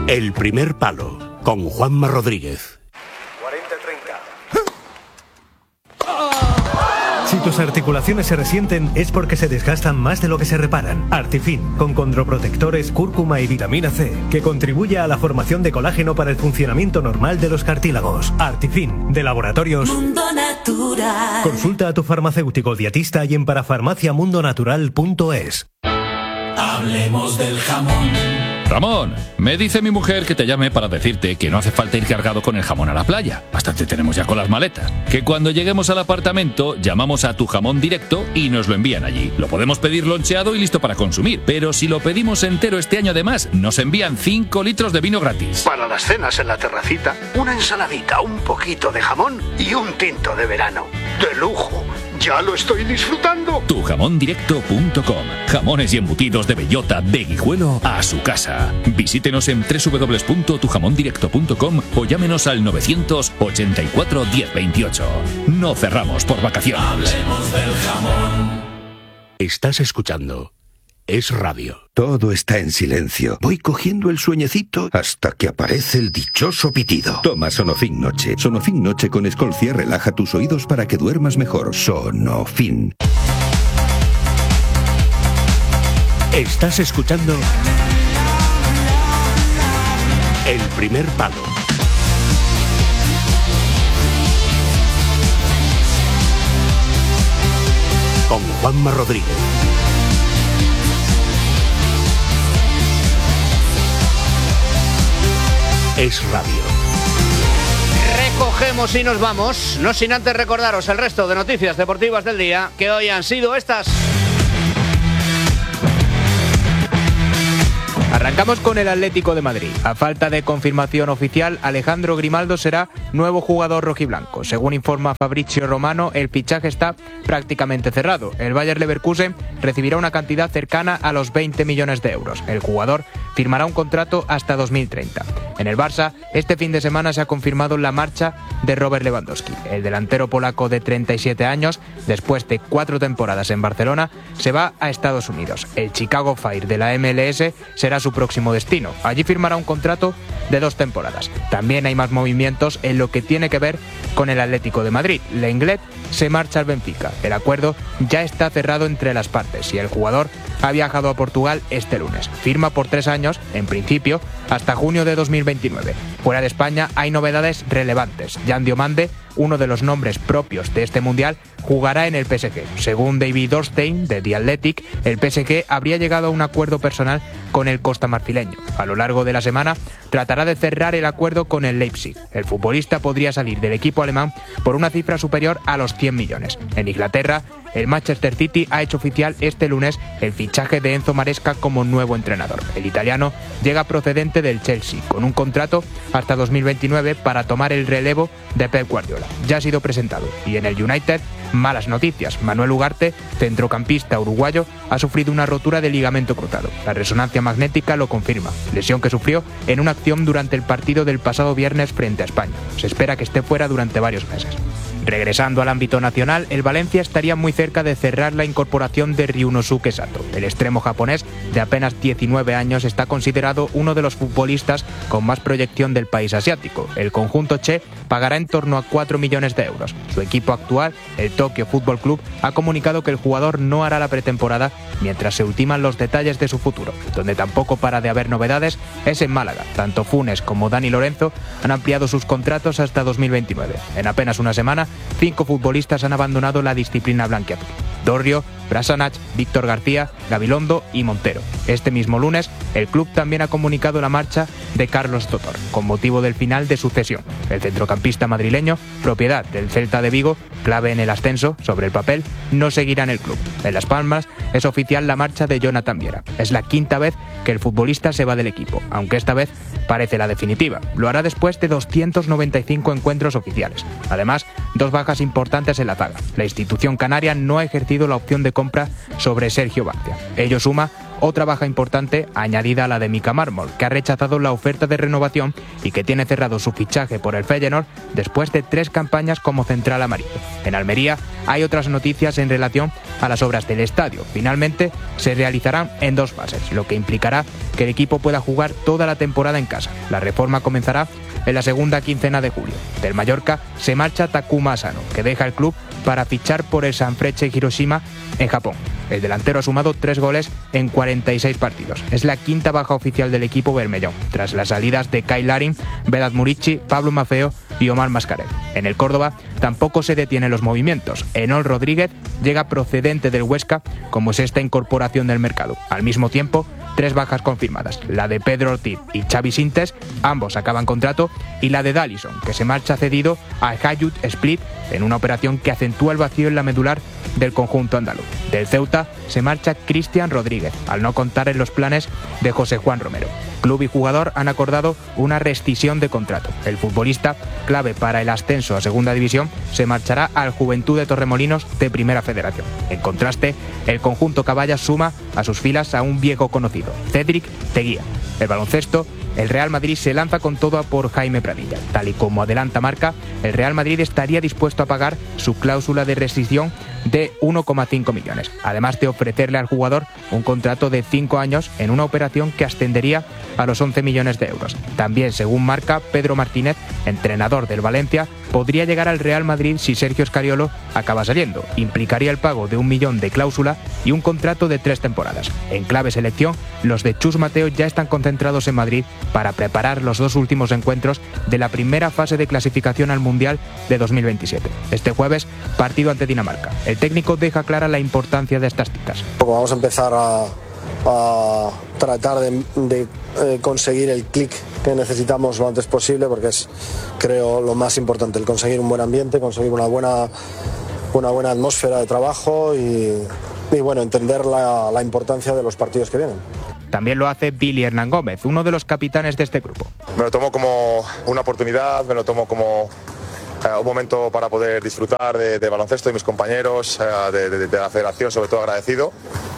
El primer palo, con Juanma Rodríguez. 40-30. Si tus articulaciones se resienten es porque se desgastan más de lo que se reparan. Artifin, con condroprotectores, cúrcuma y vitamina C, que contribuye a la formación de colágeno para el funcionamiento normal de los cartílagos. Artifin, de Laboratorios Mundo Natural. Consulta a tu farmacéutico dietista y en parafarmaciamundonatural.es. Hablemos del jamón. Ramón, me dice mi mujer que te llame para decirte que no hace falta ir cargado con el jamón a la playa. Bastante tenemos ya con las maletas. Que cuando lleguemos al apartamento llamamos a Tu Jamón Directo y nos lo envían allí. Lo podemos pedir loncheado y listo para consumir. Pero si lo pedimos entero este año además, nos envían 5 litros de vino gratis. Para las cenas en la terracita, una ensaladita, un poquito de jamón y un tinto de verano. ¡De lujo! ¡Ya lo estoy disfrutando! Tujamondirecto.com. Jamones y embutidos de bellota, de Guijuelo a su casa. Visítenos en www.tujamondirecto.com o llámenos al 984 1028. No cerramos por vacaciones. Hablemos del jamón. Estás escuchando Es Radio. Todo está en silencio. Voy cogiendo el sueñecito hasta que aparece el dichoso pitido. Toma Sonofin Noche. Sonofin Noche con Escolcia relaja tus oídos para que duermas mejor. Sonofin. Estás escuchando El primer palo. Con Juanma Rodríguez. Es Radio. Recogemos y nos vamos, no sin antes recordaros el resto de noticias deportivas del día, que hoy han sido estas. Arrancamos con el Atlético de Madrid. A falta de confirmación oficial, Alejandro Grimaldo será nuevo jugador rojiblanco. Según informa Fabrizio Romano, el fichaje está prácticamente cerrado. El Bayer Leverkusen recibirá una cantidad cercana a los 20 millones de euros. El jugador firmará un contrato hasta 2030. En el Barça, este fin de semana se ha confirmado la marcha de Robert Lewandowski. El delantero polaco de 37 años, después de 4 temporadas en Barcelona, se va a Estados Unidos. El Chicago Fire de la MLS será su próximo destino. Allí firmará un contrato de 2 temporadas. También hay más movimientos en lo que tiene que ver con el Atlético de Madrid. Lenglet se marcha al Benfica. El acuerdo ya está cerrado entre las partes y el jugador ha viajado a Portugal este lunes. Firma por 3 años, en principio, hasta junio de 2029. Fuera de España hay novedades relevantes. Jan Diomande, uno de los nombres propios de este mundial, jugará en el PSG. Según David Orstein, de The Athletic, el PSG habría llegado a un acuerdo personal con el costamarfileño. A lo largo de la semana tratará de cerrar el acuerdo con el Leipzig. El futbolista podría salir del equipo alemán por una cifra superior a los 100 millones. En Inglaterra, el Manchester City ha hecho oficial este lunes el fichaje de Enzo Maresca como nuevo entrenador. El italiano llega procedente del Chelsea, con un contrato hasta 2029 para tomar el relevo de Pep Guardiola. Ya ha sido presentado. Y en el United, malas noticias. Manuel Ugarte, centrocampista uruguayo, ha sufrido una rotura de ligamento cruzado. La resonancia magnética lo confirma. Lesión que sufrió en una acción durante el partido del pasado viernes frente a España. Se espera que esté fuera durante varios meses. Regresando al ámbito nacional, el Valencia estaría muy cerca de cerrar la incorporación de Ryunosuke Sato. El extremo japonés, de apenas 19 años, está considerado uno de los futbolistas con más proyección del país asiático. El conjunto che pagará en torno a 4 millones de euros. Su equipo actual, el Tokyo Football Club, ha comunicado que el jugador no hará la pretemporada mientras se ultiman los detalles de su futuro. Donde tampoco para de haber novedades es en Málaga. Tanto Funes como Dani Lorenzo han ampliado sus contratos hasta 2029. En apenas una semana, 5 futbolistas han abandonado la disciplina blanquiazul: Dorrio, Brasanac, Víctor García, Gabilondo y Montero. Este mismo lunes, el club también ha comunicado la marcha de Carlos Totor, con motivo del final de su cesión. El centrocampista madrileño, propiedad del Celta de Vigo, clave en el ascenso, sobre el papel, no seguirá en el club. En Las Palmas es oficial la marcha de Jonathan Viera. Es la 5ª vez que el futbolista se va del equipo, aunque esta vez parece la definitiva. Lo hará después de 295 encuentros oficiales. Además, 2 bajas importantes en la zaga. La institución canaria no ha ejercido la opción de compra sobre Sergio Barcia. Ello suma otra baja importante añadida a la de Mika Marmol, que ha rechazado la oferta de renovación y que tiene cerrado su fichaje por el Feyenoord después de 3 campañas como central amarillo. En Almería hay otras noticias en relación a las obras del estadio. Finalmente se realizarán en 2 fases, lo que implicará que el equipo pueda jugar toda la temporada en casa. La reforma comenzará en la segunda quincena de julio. Del Mallorca se marcha Takuma Asano, que deja el club para fichar por el Sanfrecce Hiroshima en Japón. El delantero ha sumado 3 goles en 46 partidos. Es la 5ª baja oficial del equipo bermellón, tras las salidas de Kyle Larin, Vedat Murici, Pablo Maffeo y Omar Mascarell. En el Córdoba tampoco se detienen los movimientos. Enol Rodríguez llega procedente del Huesca como sexta incorporación del mercado. Al mismo tiempo, 3 bajas confirmadas, la de Pedro Ortiz y Xavi Sintes, ambos acaban contrato, y la de Dallison, que se marcha cedido a Hajduk Split en una operación que acentúa el vacío en la medular del conjunto andaluz. Del Ceuta se marcha Cristian Rodríguez, al no contar en los planes de José Juan Romero. Club y jugador han acordado una rescisión de contrato. El futbolista, clave para el ascenso a Segunda División, se marchará al Juventud de Torremolinos de Primera Federación. En contraste, el conjunto Caballas suma a sus filas a un viejo conocido, Cédric Teguía. El baloncesto, el Real Madrid se lanza con todo a por Jaime Pradilla. Tal y como adelanta Marca, el Real Madrid estaría dispuesto a pagar su cláusula de rescisión de 1,5 millones, además de ofrecerle al jugador un contrato de 5 años en una operación que ascendería a los 11 millones de euros. También, según Marca, Pedro Martínez, entrenador del Valencia, podría llegar al Real Madrid si Sergio Scariolo acaba saliendo. Implicaría el pago de 1 millón de cláusula y un contrato de 3 temporadas. En clave selección, los de Chus Mateo ya están concentrados en Madrid para preparar los 2 últimos encuentros de la primera fase de clasificación al Mundial de 2027. Este jueves, partido ante Dinamarca. El técnico deja clara la importancia de estas citas. Vamos a empezar a tratar de conseguir el clic que necesitamos lo antes posible, porque es, creo, lo más importante, el conseguir un buen ambiente, conseguir una buena atmósfera de trabajo y bueno, entender la importancia de los partidos que vienen. También lo hace Billy Hernán Gómez, uno de los capitanes de este grupo. Me lo tomo como una oportunidad, me lo tomo como un momento para poder disfrutar de baloncesto, de mis compañeros, de la federación, sobre todo agradecido.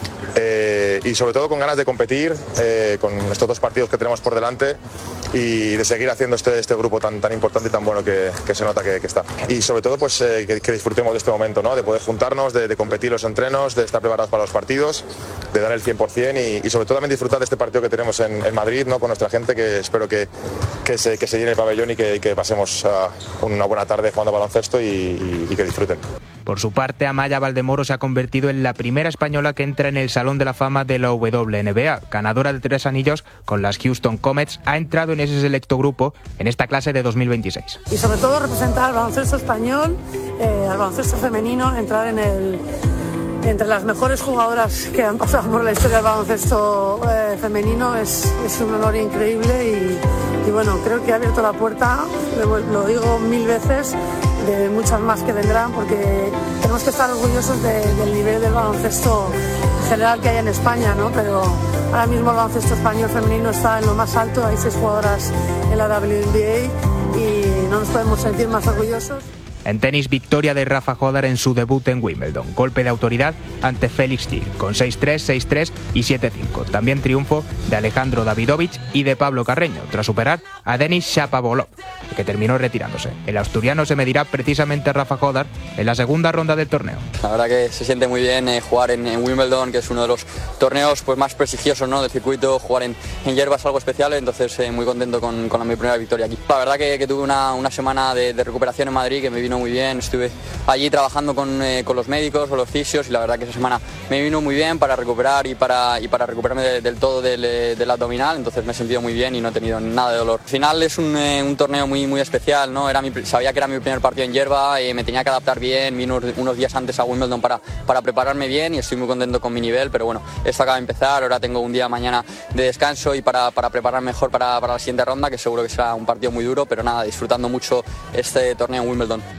Y sobre todo con ganas de competir con estos 2 partidos que tenemos por delante y de seguir haciendo este grupo tan importante y tan bueno que se nota que está. Y sobre todo pues que disfrutemos de este momento, ¿no? De poder juntarnos, de competir los entrenos, de estar preparados para los partidos, de dar el 100% y sobre todo también disfrutar de este partido que tenemos en Madrid, ¿no? Con nuestra gente, que espero que se llene el pabellón y que pasemos una buena tarde jugando baloncesto y que disfruten. Por su parte, Amaya Valdemoro se ha convertido en la primera española que entra en el Salón de la Fama de la WNBA. Ganadora de 3 anillos con las Houston Comets, ha entrado en ese selecto grupo en esta clase de 2026. Y sobre todo representar al baloncesto español, al baloncesto femenino, entrar entre las mejores jugadoras que han pasado por la historia del baloncesto femenino es un honor increíble y bueno, creo que ha abierto la puerta, lo digo 1000 veces, de muchas más que vendrán, porque tenemos que estar orgullosos del nivel del baloncesto general que hay en España, ¿no? Pero ahora mismo el baloncesto español femenino está en lo más alto, hay 6 jugadoras en la WNBA y no nos podemos sentir más orgullosos. En tenis, victoria de Rafa Jodar en su debut en Wimbledon. Golpe de autoridad ante Félix Gil, con 6-3, 6-3 y 7-5. También triunfo de Alejandro Davidovich y de Pablo Carreño, tras superar a Denis Shapovalov, que terminó retirándose. El asturiano se medirá precisamente a Rafa Jodar en la segunda ronda del torneo. La verdad que se siente muy bien jugar en Wimbledon, que es uno de los torneos pues más prestigiosos, ¿no?, del circuito. Jugar en hierba es algo especial, entonces muy contento con mi primera victoria aquí. La verdad que tuve una semana de recuperación en Madrid que me vino muy bien. Estuve allí trabajando con los médicos, con los fisios, y la verdad que esa semana me vino muy bien para recuperar y para recuperarme del todo del abdominal. Entonces me he sentido muy bien y no he tenido nada de dolor. Al final es un torneo muy especial, ¿no? Sabía que era mi primer partido en hierba, me tenía que adaptar bien. Vine unos días antes a Wimbledon para prepararme bien y estoy muy contento con mi nivel, pero bueno, esto acaba de empezar. Ahora tengo un día mañana de descanso y para preparar mejor para la siguiente ronda, que seguro que será un partido muy duro, pero nada, disfrutando mucho este torneo en Wimbledon.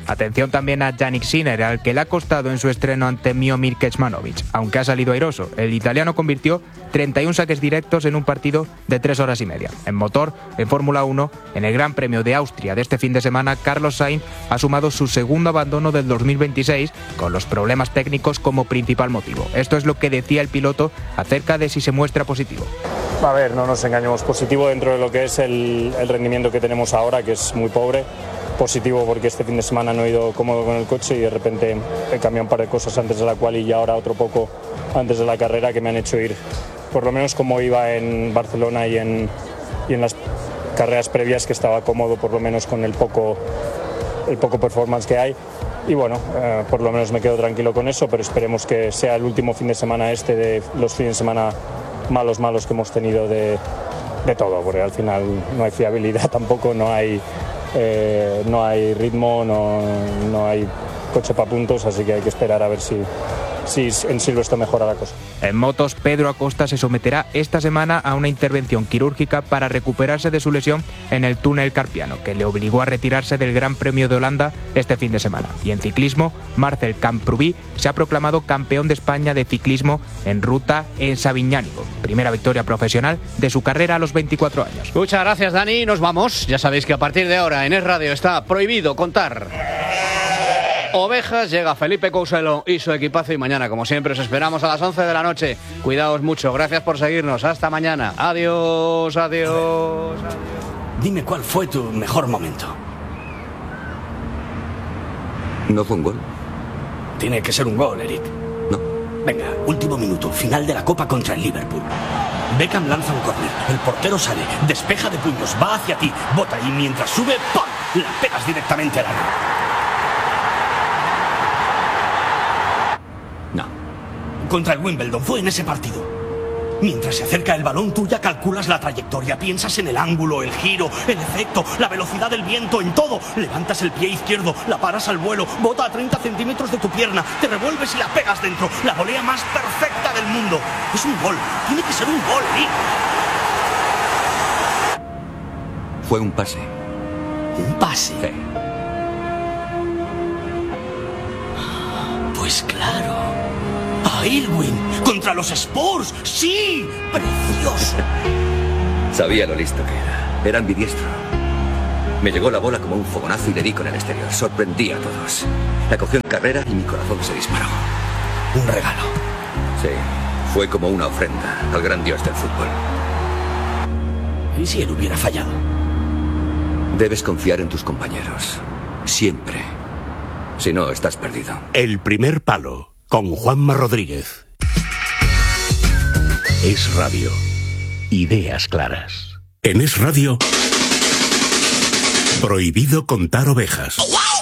Atención también a Yannick Sinner, al que le ha costado en su estreno ante Miomir Kecmanovic, aunque ha salido airoso. El italiano convirtió 31 saques directos en un partido de 3 horas y media. En motor, en Fórmula 1, en el Gran Premio de Austria de este fin de semana, Carlos Sainz ha sumado su segundo abandono del 2026 con los problemas técnicos como principal motivo. Esto es lo que decía el piloto acerca de si se muestra positivo. A ver, no nos engañemos, positivo dentro de lo que es el rendimiento que tenemos ahora, que es muy pobre. Positivo porque este fin de semana no he ido cómodo con el coche y de repente he cambiado un par de cosas antes de la quali y ahora otro poco antes de la carrera que me han hecho ir por lo menos como iba en Barcelona y en las carreras previas, que estaba cómodo por lo menos con el poco performance que hay. Y bueno, por lo menos me quedo tranquilo con eso, pero esperemos que sea el último fin de semana de los fines de semana malos que hemos tenido de todo, porque al final no hay fiabilidad tampoco, no hay ritmo, no hay coche para puntos, así que hay que esperar a ver si en Silverstone mejora la cosa. En motos, Pedro Acosta se someterá esta semana a una intervención quirúrgica para recuperarse de su lesión en el túnel carpiano, que le obligó a retirarse del Gran Premio de Holanda este fin de semana. Y en ciclismo, Marcel Camprubí se ha proclamado campeón de España de ciclismo en ruta en Sabiñánigo. Primera victoria profesional de su carrera a los 24 años. Muchas gracias, Dani. Nos vamos. Ya sabéis que a partir de ahora en Es Radio está prohibido contar ovejas. Llega Felipe Couselo y su equipazo y mañana, como siempre, os esperamos a las 11 de la noche. Cuidaos mucho. Gracias por seguirnos. Hasta mañana. Adiós, adiós. Dime cuál fue tu mejor momento. ¿No fue un gol? Tiene que ser un gol, Eric. No. Venga, último minuto, final de la Copa contra el Liverpool. Beckham lanza un córner, el portero sale, despeja de puños, va hacia ti, bota y mientras sube, ¡pam!, la pegas directamente al aro. No. Contra el Wimbledon, fue en ese partido. Mientras se acerca el balón, tú ya calculas la trayectoria, piensas en el ángulo, el giro, el efecto, la velocidad del viento, en todo. Levantas el pie izquierdo, la paras al vuelo, bota a 30 centímetros de tu pierna, te revuelves y la pegas dentro. La volea más perfecta del mundo. Es un gol, tiene que ser un gol, Nick. Fue un pase. ¿Un pase? Sí. Pues claro. A Irwin, contra los Spurs, ¡sí! ¡Precioso! Sabía lo listo que era. Era ambidiestro. Me llegó la bola como un fogonazo y le di con el exterior. Sorprendí a todos. La cogió en carrera y mi corazón se disparó. Un regalo. Sí, fue como una ofrenda al gran dios del fútbol. ¿Y si él hubiera fallado? Debes confiar en tus compañeros. Siempre. Si no, estás perdido. El primer palo. Con Juanma Rodríguez. Es Radio. Ideas claras. En Es Radio, prohibido contar ovejas.